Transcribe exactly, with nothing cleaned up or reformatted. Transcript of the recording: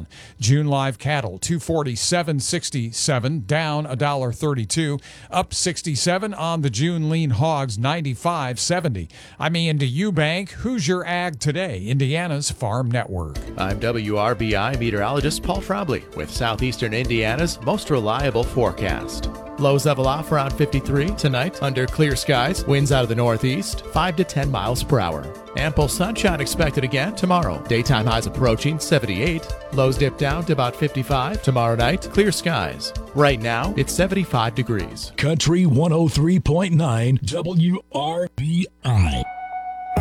down. June live cattle two forty-seven sixty-seven, down one dollar thirty-two, up sixty-seven on the June lean hogs ninety-five seventy. I'm Ian to Eubank. Who's your ag today? Indiana's Farm Network. I'm W R B I meteorologist Paul Frobley with Southeastern Indiana's most reliable forecast. Lows level off around fifty-three tonight under clear skies. Winds out of the northeast, five to ten miles per hour. Ample sunshine expected again tomorrow. Daytime highs approaching seventy-eight. Lows dip down to about fifty-five. Tomorrow night, clear skies. Right now, it's seventy-five degrees. Country one oh three point nine W R B I.